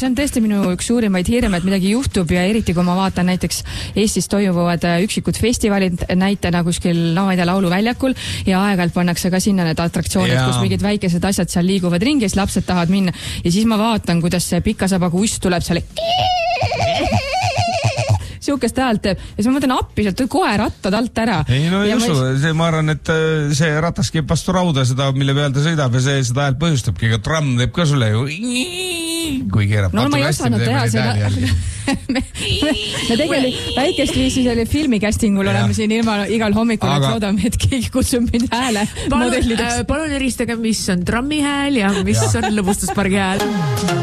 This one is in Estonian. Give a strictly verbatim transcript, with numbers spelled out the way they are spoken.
see on tõesti minu üks suurimaid hirme, et midagi juhtub ja eriti kui ma vaatan näiteks Eestis toimuvad üksikud festivalid näitena kuskil, no ma ei tea, lauluväljakul ja aeg-ajalt pannakse ka sinna need atraktsioonid, kus mingid väikesed asjad seal liiguvad ringi, siis lapsed tahavad minna ja siis ma vaatan, kuidas see pikasabaga uss tuleb seal siukest häält teeb ja siis ma mõtlen appi sealt kohe rattad alt ära. Ei no ei usu, ma... see, ma arvan, et see ratas keeb vastu rauda seda, mille peal ta sõidab ja see seda häält põhjustabki, aga tramm teeb ka sulle ju kui keerab. No ma ei osanud teha seda. me, me tegelikult väikest viisi selle filmi castingul oleme siin ilma igal hommikul, aga... et loodame, et keegi kutsub mind hääle palun, äh, palun eristage, mis on trammi hääl ja mis ja. on lõbustuspargi hääl.